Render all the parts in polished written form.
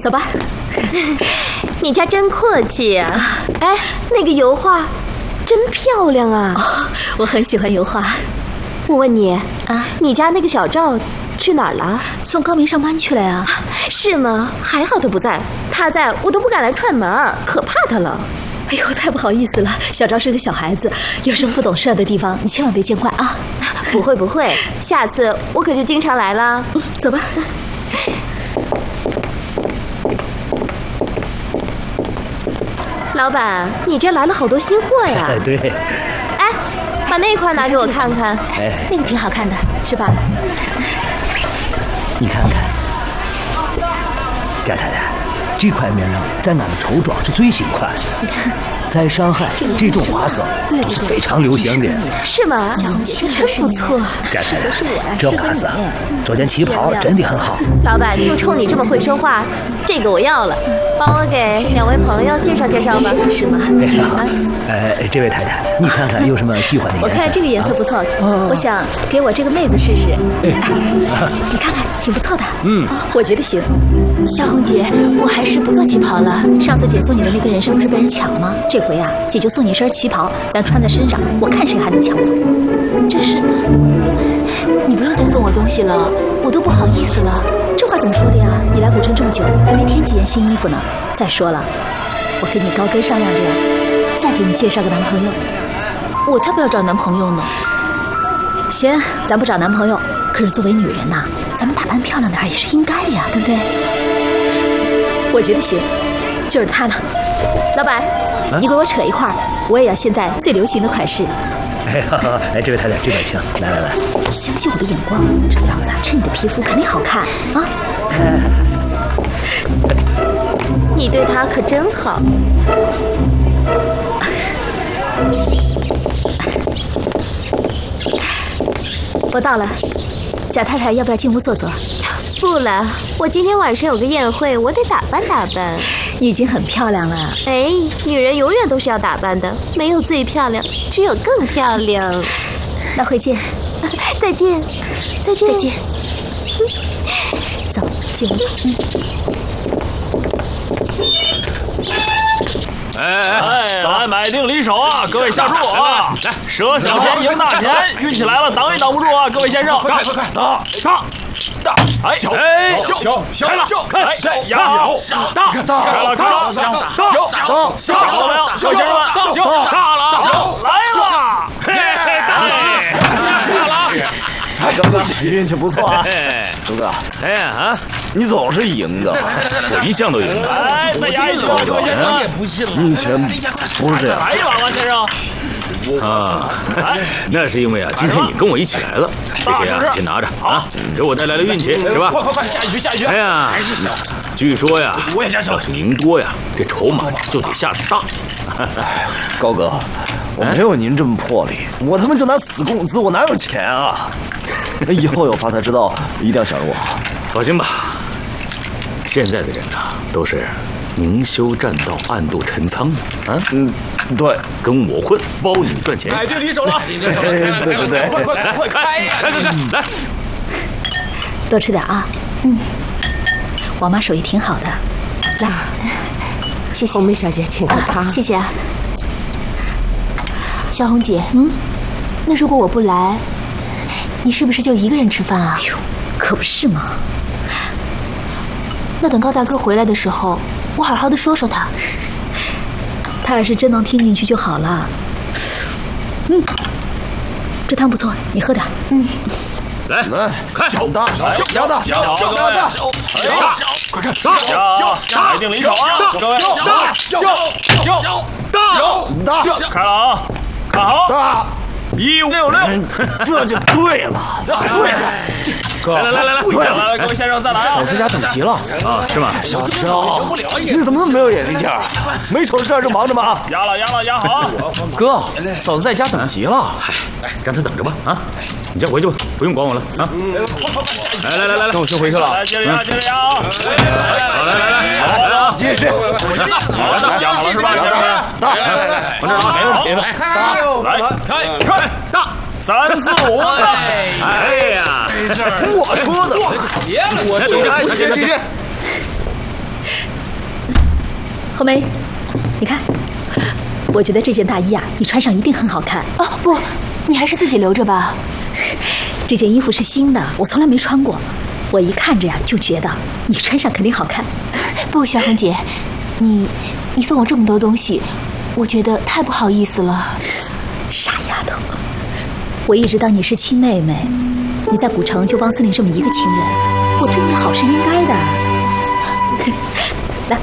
走吧。 你家真客气呀！哎，那个油画真漂亮啊！ 我很喜欢油画。 我问你啊，你家那个小赵去哪儿了？ 送高明上班去了呀。 是吗？还好他不在，他在我都不敢来串门，可怕他了。 哎呦，太不好意思了，小赵是个小孩子，有什么不懂事的地方，你千万别见怪啊。 不会不会，下次我可就经常来了。 走吧。 老板，你这来了好多新货呀！ 对。 哎，把那块拿给我看看。 哎， 那个挺好看的，是吧？ 你看看，贾太太，这块面料在俺们绸庄是最新款。 你看， 在上海这种花色都是非常流行的。 是吗？真不错。 贾太太，这花色，这件旗袍真的很好。 老板，就冲你这么会说话，这个我要了，帮我给2位朋友介绍介绍吧。 是吗？ 这位太太，你看看有什么喜欢的颜色？ 我看这个颜色不错，我想给我这个妹子试试。你看看，挺不错的。我觉得行。萧红姐，我还是不做旗袍了。上次姐送你的那个人参不是被人抢了吗？这回啊，姐就送你一身旗袍，咱穿在身上，我看谁还能抢走。这是，你不用再送我东西了，我都不好意思了。这话怎么说的呀？你来古城这么久，还没添几件新衣服呢。再说了，我跟你高跟商量着呀，再给你介绍个男朋友。我才不要找男朋友呢。行，咱不找男朋友，可是作为女人呐，咱们打扮漂亮点也是应该的呀，对不对？我觉得行，就是他了。老板，你给我扯一块儿，我也要现在最流行的款式。 哎，这位太太这边请，来。 相信我的眼光，这个样子衬你的皮肤肯定好看啊！ 你对他可真好。 我到了，贾太太要不要进屋坐坐？ 不了，我今天晚上有个宴会，我得打扮打扮。 你已经很漂亮了。 哎，女人永远都是要打扮的，没有最漂亮，只有更漂亮。 那会见。 再见。 走，进屋。 来买定离手啊！各位下注啊！来，舍小钱赢大钱，运气来了挡也挡不住啊！各位先生，快！大！哎，小，开了，大，开了，小了没有？小先生们，大了，来了，大了！ 哥哥，运气不错啊！哥哥，你总是赢的， 我一向都赢的。哎，再压一注，各位先生，也不信了。 你以前不是这样。 来一把吧，先生。 那是因为啊，今天你跟我一起来了。这些啊，先拿着啊，给我带来了运气，是吧？ 快，下一局！ 哎呀，据说呀，要是赢多呀，这筹码就得下大。 高哥，我没有您这么魄力，我他妈就拿死工资，我哪有钱啊？以后有发财之道，一定要想着我。 放心吧，现在的人呐，都是明修栈道，暗度陈仓啊。 对， 跟我混，包你赚钱。 买定离手了， 对， 快开！来， 多吃点啊。王妈手艺挺好的，来，谢谢。 红梅小姐，请喝汤。 谢谢啊。萧红姐，那如果我不来，你是不是就一个人吃饭啊？可不是嘛。那等高大哥回来的时候，我好好的说说他。他要是真能听进去就好了。这汤不错，你喝点。 来，看小大， 快看，买定离手啊！各位，大，开了啊！看好，大1566， 这就对了。 哥，来，各位先生再来啊！ 嫂子家等急了啊，是吗？ 小赵，你怎么那么没有眼力劲儿？没瞅事就忙着吗？ 压好。 哥，嫂子在家等急了。 让她等着吧啊！你先回去吧，不用管我了啊！来， 那我先回去了。 来，接着压啊！ 来， 继续。 压好了是吧？先生们， 大， 往这儿没问题的。 来，开，大，3、4、5， 哎呀， 我说的，我就红梅，你看，我觉得这件大衣啊，你穿上一定很好看。 哦不，你还是自己留着吧。 这件衣服是新的，我从来没穿过，我一看着呀就觉得你穿上肯定好看。 不，小红姐，你送我这么多东西，我觉得太不好意思了。 傻丫头，我一直当你是亲妹妹，你在古城就汪司令这么一个情人，我对你好是应该的。来，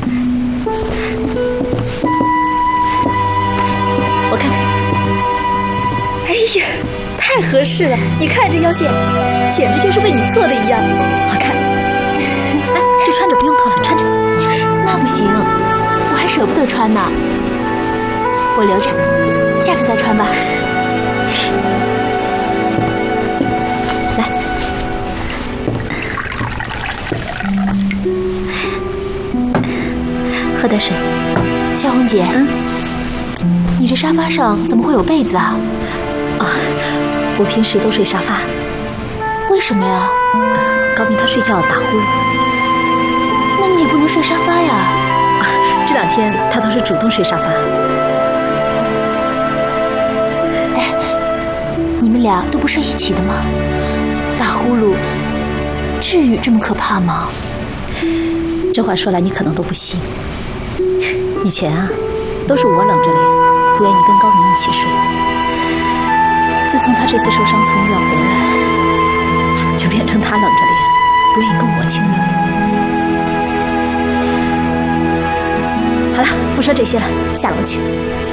我看看。哎呀，太合适了！你看这腰线，简直就是为你做的一样，好看。来，就穿着，不用脱了，穿着。 那不行，我还舍不得穿呢。我留着，下次再穿吧。 来，喝点水。 小红姐，你这沙发上怎么会有被子啊？ 我平时都睡沙发。 为什么呀？ 高明他睡觉打呼噜。 那你也不能睡沙发呀。 这2天他倒是主动睡沙发。 哎，你们俩都不睡一起的吗？打呼噜至于这么可怕吗？ 这话说来你可能都不信。以前啊，都是我冷着脸，不愿意跟高明一起睡。自从他这次受伤从医院回来，就变成他冷着脸，不愿意跟我亲热。好了，不说这些了，下楼去。